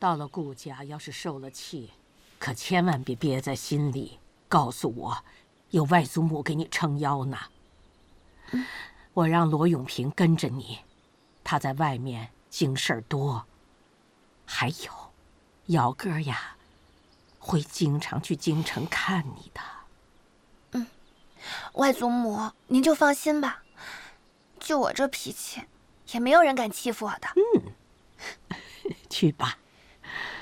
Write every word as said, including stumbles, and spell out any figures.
到了顾家，要是受了气，可千万别憋在心里，告诉我，有外祖母给你撑腰呢。嗯、我让罗永平跟着你，他在外面经事儿多。还有，姚哥呀，会经常去京城看你的。 嗯，外祖母，您就放心吧，就我这脾气，也没有人敢欺负我的。 嗯，去吧。